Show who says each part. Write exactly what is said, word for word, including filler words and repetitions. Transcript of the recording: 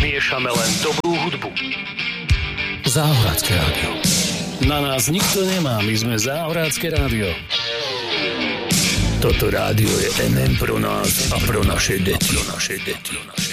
Speaker 1: Miešame len dobrú hudbu.
Speaker 2: Záhradské rádio. Na nás nikto nemá, my sme Záhradské rádio. Toto rádio je en em pro nás a pro naše deti. Pro naše deti.